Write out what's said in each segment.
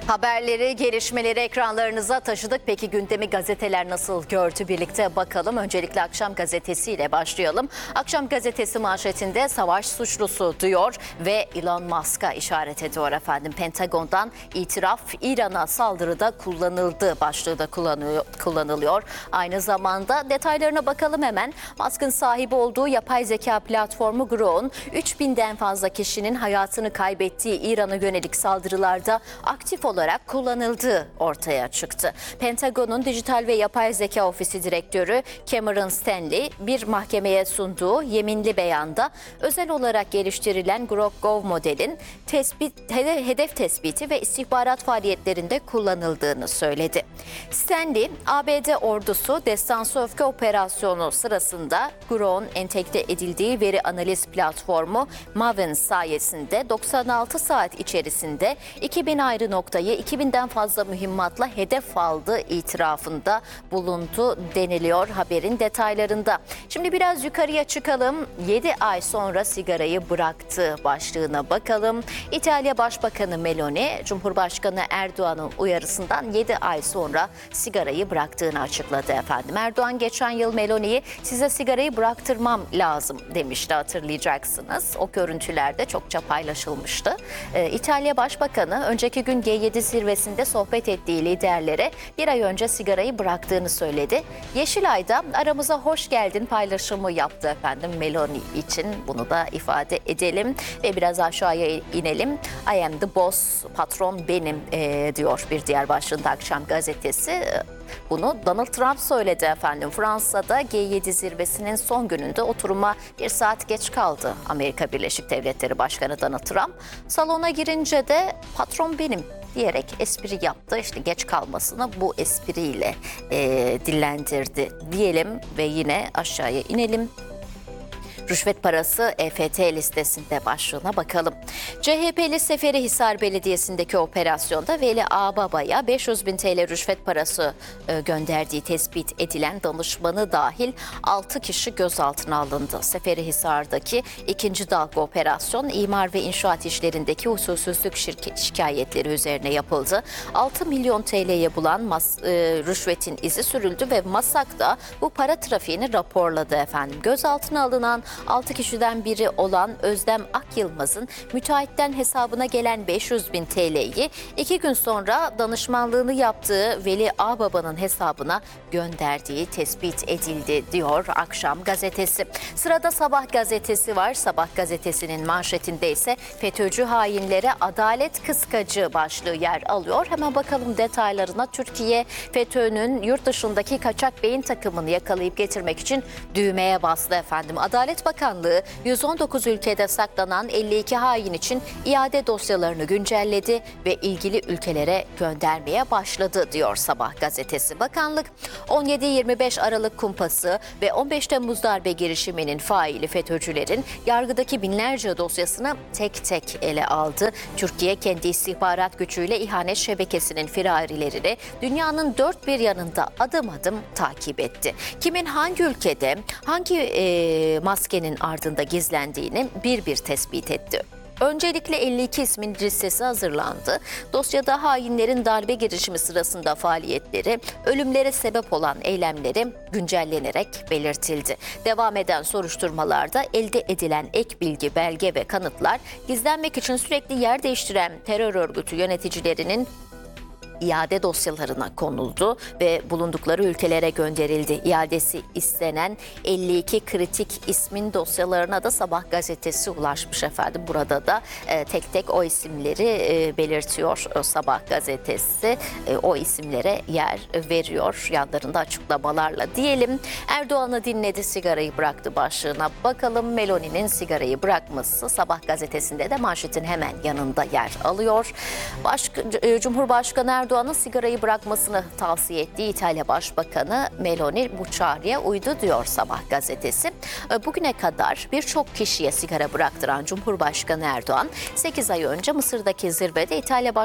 Haberleri, gelişmeleri ekranlarınıza taşıdık. Peki gündemi gazeteler nasıl gördü? Birlikte bakalım. Öncelikle Akşam Gazetesi ile başlayalım. Akşam Gazetesi manşetinde savaş suçlusu diyor ve Elon Musk'a işaret ediyor efendim. Pentagon'dan itiraf İran'a saldırıda kullanıldı başlığı da kullanılıyor. Aynı zamanda detaylarına bakalım hemen. Musk'ın sahibi olduğu yapay zeka platformu Grok'un 3000'den fazla kişinin hayatını kaybettiği İran'a yönelik saldırılarda aktif olarak kullanıldığı ortaya çıktı. Pentagon'un Dijital ve Yapay Zeka Ofisi Direktörü Cameron Stanley bir mahkemeye sunduğu yeminli beyanda özel olarak geliştirilen Grok Go modelin hedef tespiti ve istihbarat faaliyetlerinde kullanıldığını söyledi. Stanley, ABD ordusu Destansı Öfke Operasyonu sırasında Grok'un entegre edildiği veri analiz platformu Maven sayesinde 96 saat içerisinde 2000 ayrı noktayı 2000'den fazla mühimmatla hedef aldığı itirafında bulundu deniliyor haberin detaylarında. Şimdi biraz yukarıya çıkalım. 7 ay sonra sigarayı bıraktı başlığına bakalım. İtalya Başbakanı Meloni, Cumhurbaşkanı Erdoğan'ın uyarısından 7 ay sonra sigarayı bıraktığını açıkladı efendim. Erdoğan geçen yıl Meloni'ye size sigarayı bıraktırmam lazım demişti, hatırlayacaksınız. O görüntülerde çokça paylaşılmıştı. İtalya Başbakanı önceki gün G7 zirvesinde sohbet ettiği liderlere bir ay önce sigarayı bıraktığını söyledi. Yeşilay'da aramıza hoş geldin paylaşımı yaptı efendim Meloni için. Bunu da ifade edelim ve biraz aşağıya inelim. I am the boss, patron benim diyor bir diğer başlığında Akşam Gazetesi. Bunu Donald Trump söyledi efendim. Fransa'da G7 zirvesinin son gününde oturuma bir saat geç kaldı Amerika Birleşik Devletleri Başkanı Donald Trump. Salona girince de patron benim diyerek espri yaptı. İşte geç kalmasını bu espriyle dillendirdi diyelim ve yine aşağıya inelim. Rüşvet parası EFT listesinde başlığına bakalım. CHP'li Seferihisar Belediyesi'ndeki operasyonda Veli Ağbaba'ya 500.000 TL rüşvet parası gönderdiği tespit edilen danışmanı dahil 6 kişi gözaltına alındı. Seferihisar'daki ikinci dalga operasyon imar ve inşaat işlerindeki usulsüzlük şikayetleri üzerine yapıldı. 6 milyon TL'ye bulan rüşvetin izi sürüldü ve MASAK da bu para trafiğini raporladı efendim. Gözaltına alınan 6 kişiden biri olan Özlem Akyılmaz'ın müteahhitten hesabına gelen 500.000 TL'yi 2 gün sonra danışmanlığını yaptığı Veli Ağbaba'nın hesabına gönderdiği tespit edildi diyor Akşam Gazetesi. Sırada Sabah Gazetesi var. Sabah Gazetesi'nin manşetinde ise FETÖ'cü hainlere adalet kıskacı başlığı yer alıyor. Hemen bakalım detaylarına. Türkiye FETÖ'nün yurt dışındaki kaçak beyin takımını yakalayıp getirmek için düğmeye bastı efendim. Adalet Bakanlığı 119 ülkede saklanan 52 hain için iade dosyalarını güncelledi ve ilgili ülkelere göndermeye başladı diyor Sabah Gazetesi. Bakanlık 17-25 Aralık kumpası ve 15 Temmuz darbe girişiminin faili FETÖ'cülerin yargıdaki binlerce dosyasını tek tek ele aldı. Türkiye kendi istihbarat gücüyle ihanet şebekesinin firarilerini dünyanın dört bir yanında adım adım takip etti. Kimin hangi ülkede hangi maskenin ardında gizlendiğini bir bir tespit etti. Öncelikle 52 ismin listesi hazırlandı. Dosyada hainlerin darbe girişimi sırasında faaliyetleri, ölümlere sebep olan eylemleri güncellenerek belirtildi. Devam eden soruşturmalarda elde edilen ek bilgi, belge ve kanıtlar gizlenmek için sürekli yer değiştiren terör örgütü yöneticilerinin iade dosyalarına konuldu ve bulundukları ülkelere gönderildi. İadesi istenen 52 kritik ismin dosyalarına da Sabah Gazetesi ulaşmış efendim. Burada da tek tek o isimleri belirtiyor Sabah Gazetesi. O isimlere yer veriyor yanlarında açıklamalarla diyelim. Erdoğan'ı dinledi, sigarayı bıraktı başlığına bakalım. Meloni'nin sigarayı bırakması Sabah Gazetesi'nde de manşetin hemen yanında yer alıyor. Cumhurbaşkanı Erdoğan Erdoğan'ın sigarayı bırakmasını tavsiye ettiği İtalya Başbakanı Meloni bu çağrıya uydu diyor Sabah gazetesi. Bugüne kadar birçok kişiye sigara bıraktıran Cumhurbaşkanı Erdoğan 8 ay önce Mısır'daki zirvede İtalya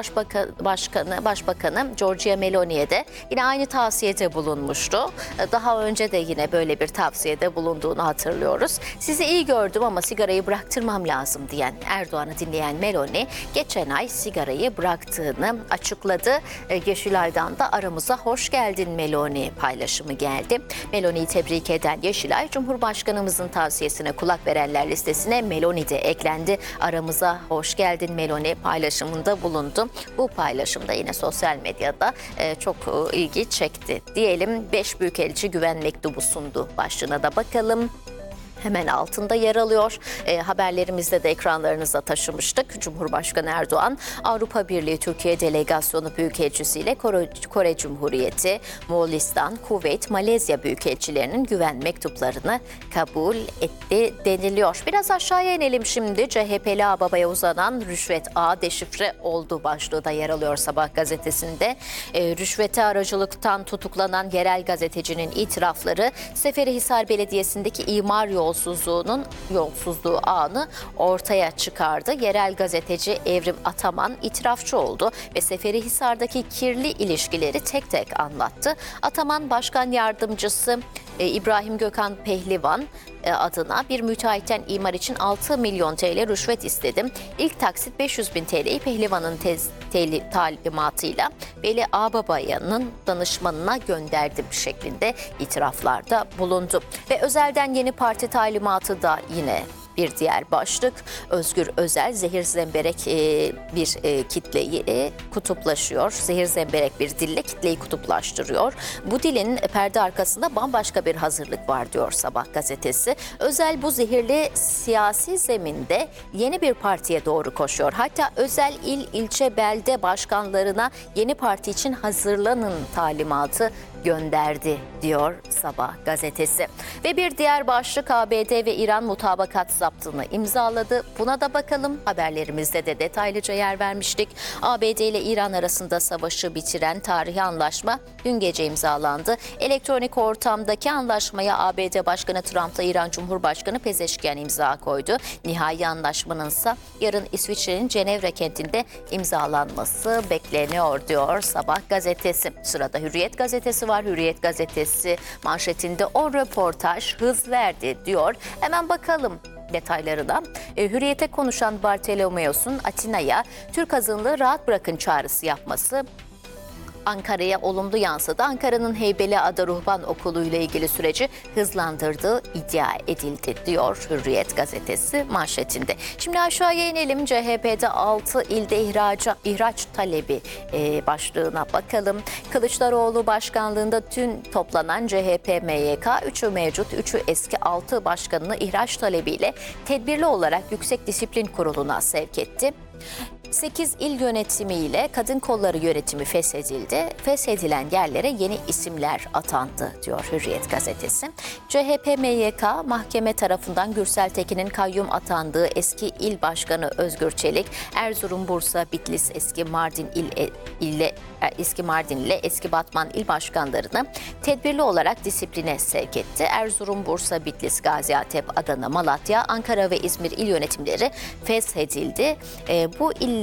Başbakanı Giorgia Meloni'ye de yine aynı tavsiyede bulunmuştu. Daha önce de yine böyle bir tavsiyede bulunduğunu hatırlıyoruz. Sizi iyi gördüm ama sigarayı bıraktırmam lazım diyen Erdoğan'ı dinleyen Meloni geçen ay sigarayı bıraktığını açıkladı. Yeşilay'dan da aramıza hoş geldin Meloni paylaşımı geldi. Meloni'yi tebrik eden Yeşilay, Cumhurbaşkanımızın tavsiyesine kulak verenler listesine Meloni de eklendi. Aramıza hoş geldin Meloni paylaşımında bulundu. Bu paylaşımda yine sosyal medyada çok ilgi çekti. Diyelim 5 büyükelçi güven mektubu sundu. Başlığına da bakalım. Hemen altında yer alıyor. Haberlerimizde de ekranlarınıza taşımıştık. Cumhurbaşkanı Erdoğan, Avrupa Birliği Türkiye Delegasyonu Büyükelçisi ile Kore Cumhuriyeti, Moğolistan, Kuveyt, Malezya Büyükelçilerinin güven mektuplarını kabul etti deniliyor. Biraz aşağıya inelim şimdi. CHP'li ağababaya uzanan rüşvet ağı deşifre oldu başlığı da yer alıyor Sabah gazetesinde. Rüşvete aracılıktan tutuklanan yerel gazetecinin itirafları Seferihisar Belediyesi'ndeki imar yolsuzluğu ağını ortaya çıkardı. Yerel gazeteci Evrim Ataman itirafçı oldu ve Seferihisar'daki kirli ilişkileri tek tek anlattı. Ataman Başkan Yardımcısı İbrahim Gökhan Pehlivan adına bir müteahhitten imar için 6 milyon TL rüşvet istedim. İlk taksit 500 bin TL'yi Pehlivan'ın talimatıyla Veli Ağababaya'nın danışmanına gönderdim şeklinde itiraflarda bulundu. Ve Özel'den yeni parti talimatı da yine bir diğer başlık. Özgür Özel zehir zemberek bir kitleyi kutuplaşıyor. Zehir zemberek bir dille kitleyi kutuplaştırıyor. Bu dilin perde arkasında bambaşka bir hazırlık var diyor Sabah gazetesi. Özel bu zehirli siyasi zeminde yeni bir partiye doğru koşuyor. Hatta Özel ilçe, belde başkanlarına yeni parti için hazırlanın talimatı gönderdi diyor Sabah gazetesi. Ve bir diğer başlık, ABD ve İran mutabakat zaptını imzaladı. Buna da bakalım. Haberlerimizde de detaylıca yer vermiştik. ABD ile İran arasında savaşı bitiren tarihi anlaşma dün gece imzalandı. Elektronik ortamdaki anlaşmaya ABD Başkanı Trump'la İran Cumhurbaşkanı Pezeşkian imza koydu. Nihai anlaşmanın ise yarın İsviçre'nin Cenevre kentinde imzalanması bekleniyor diyor Sabah gazetesi. Sırada Hürriyet gazetesi var. Hürriyet gazetesi manşetinde o röportaj hız verdi diyor. Hemen bakalım detaylarına. Hürriyet'e konuşan Bartolomeos'un Atina'ya Türk azınlığı rahat bırakın çağrısı yapması Ankara'ya olumlu yansıdı. Ankara'nın Heybeliada Ruhban Okulu ile ilgili süreci hızlandırdığı iddia edildi diyor Hürriyet gazetesi manşetinde. Şimdi aşağıya inelim. CHP'de 6 ilde ihraç talebi başlığına bakalım. Kılıçdaroğlu başkanlığında dün toplanan CHP MYK 3'ü mevcut 3'ü eski 6 başkanını ihraç talebiyle tedbirli olarak Yüksek Disiplin Kurulu'na sevk etti. 8 il yönetimiyle kadın kolları yönetimi feshedildi. Feshedilen yerlere yeni isimler atandı diyor Hürriyet gazetesi. CHP MYK mahkeme tarafından Gürsel Tekin'in kayyum atandığı eski il başkanı Özgür Çelik, Erzurum, Bursa, Bitlis, eski Mardin ile eski Batman il başkanlarını tedbirli olarak disipline sevk etti. Erzurum, Bursa, Bitlis, Gaziantep, Adana, Malatya, Ankara ve İzmir il yönetimleri feshedildi. Bu il